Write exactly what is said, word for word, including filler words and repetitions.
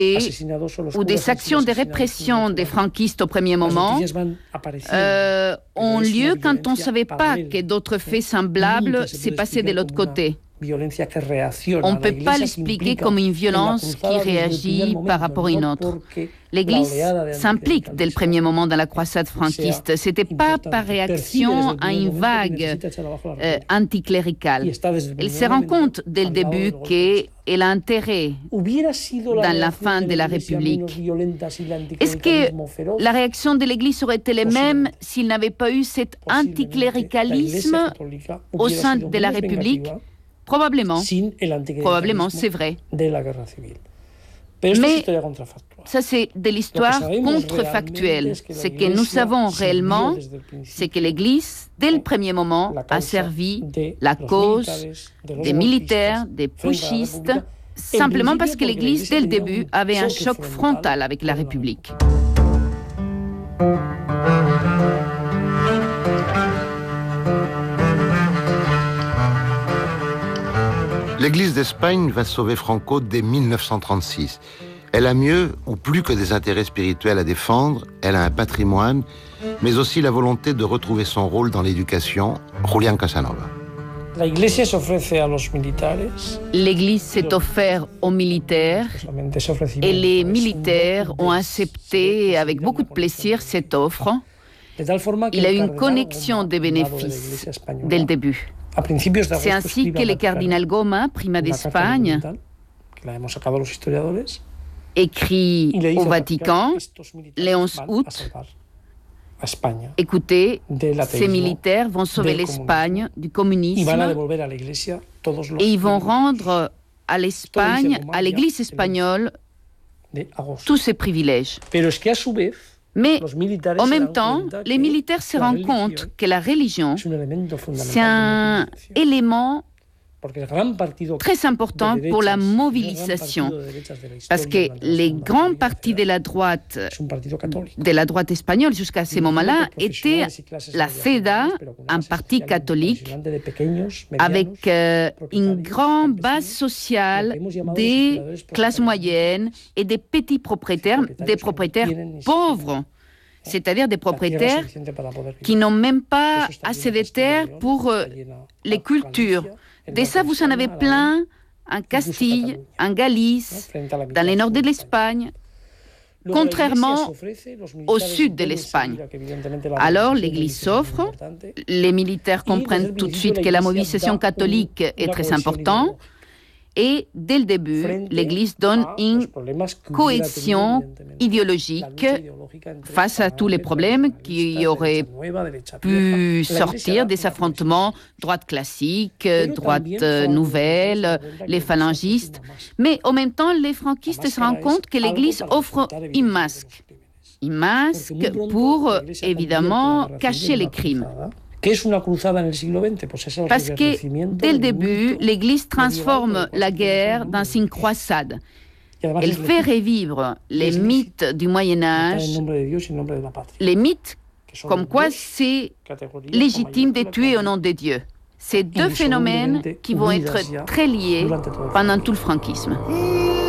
ou des actions de répression des franquistes au premier moment euh, ont lieu quand on ne savait pas que d'autres faits semblables s'est passé de l'autre côté. On ne peut pas l'expliquer comme une violence qui réagit par rapport à une autre. L'Église s'implique dès le premier moment dans la croisade franquiste. Ce n'était pas par réaction à une vague euh, anticléricale. Elle se rend compte dès le début qu'elle a intérêt dans la fin de la République. Est-ce que la réaction de l'Église aurait été la même s'il n'avait pas eu cet anticléricalisme au sein de la République ? Probablement. Probablement, c'est vrai. Mais ça, c'est de l'histoire contrefactuelle. Ce que nous savons réellement, c'est que l'Église, dès le premier moment, a servi la cause des militaires, des putschistes, simplement parce que l'Église, dès le début, avait un choc frontal avec la République. L'Église d'Espagne va sauver Franco dès mille neuf cent trente-six. Elle a mieux ou plus que des intérêts spirituels à défendre, elle a un patrimoine, mais aussi la volonté de retrouver son rôle dans l'éducation. Julián Casanova. L'Église s'est offerte aux militaires et les militaires ont accepté avec beaucoup de plaisir cette offre. Il a eu une connexion des bénéfices dès le début. C'est ainsi que le cardinal Goma, primat d'Espagne, écrit au Vatican le onze août, écoutez, ces militaires vont sauver l'Espagne du communisme et ils vont rendre à l'Espagne, à l'Église espagnole, tous ses privilèges. Mais en même temps, les militaires se rendent compte que la religion, c'est un élément très important pour la mobilisation. Parce que les grands partis de la droite, de la droite espagnole jusqu'à ce moment-là, étaient la C E D A, un parti catholique, avec euh, une grande base sociale des classes moyennes et des petits propriétaires, des propriétaires pauvres. C'est-à-dire des propriétaires qui n'ont même pas assez de terres pour euh, les cultures. De ça, vous en avez plein en Castille, en Galice, dans le nord de l'Espagne, contrairement au sud de l'Espagne. Alors, l'Église s'offre, les militaires comprennent tout de suite que la mobilisation catholique est très importante, et dès le début, l'Église donne une cohésion idéologique face à tous les problèmes qui auraient pu sortir des affrontements droite classique, droite nouvelle, les phalangistes. Mais en même temps, les franquistes se rendent compte que l'Église offre un masque. Un masque pour, évidemment, cacher les crimes. Parce que, dès le début, l'Église transforme la guerre dans une croisade. Elle fait revivre les mythes du Moyen-Âge, les mythes comme quoi c'est légitime de tuer au nom de Dieu. C'est deux phénomènes qui vont être très liés pendant tout le franquisme.